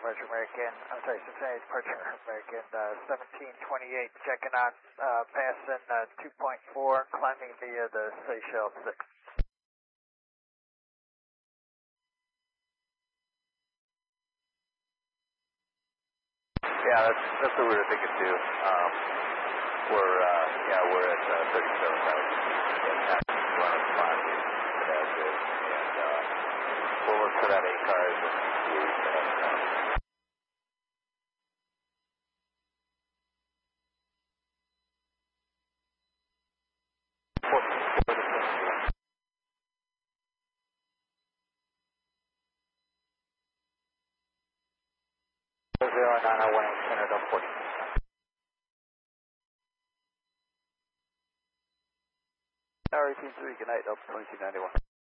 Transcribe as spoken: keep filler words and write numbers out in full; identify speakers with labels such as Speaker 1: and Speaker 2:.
Speaker 1: departure American, I'm sorry, Cincinnati departure American uh, seventeen twenty-eight, checking on, uh, passing uh, two point four, climbing via the Seychelles six.
Speaker 2: Yeah, that's, that's what we were thinking too. Um, we're, uh, yeah, we're at uh, thirty-seven thousand feet. That's one of the spots that is good. And uh, we'll look for that eight cars and see what we can have.
Speaker 1: zero nine oh one, centered on forty.
Speaker 2: Tower eighteen three, good night, Delta twenty-two ninety-one.